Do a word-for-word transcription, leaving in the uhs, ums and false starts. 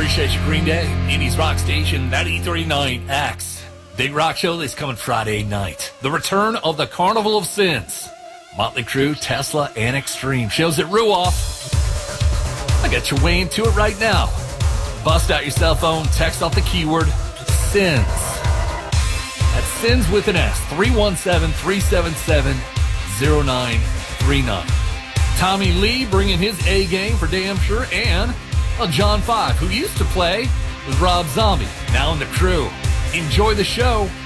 Appreciate you, Green Day. Indies Rock Station, ninety-three point nine X. Big Rock Show is coming Friday night. The return of the Carnival of Sins. Motley Crue, Tesla, and Extreme. Shows at Ruoff. I got you way into it right now. Bust out your cell phone, text off the keyword SINS. That's SINS with an S. three one seven, three seven seven, zero nine three nine. Tommy Lee bringing his A game for damn sure, and uh, John Five, who used to play with Rob Zombie, now in the Crew. Enjoy the show.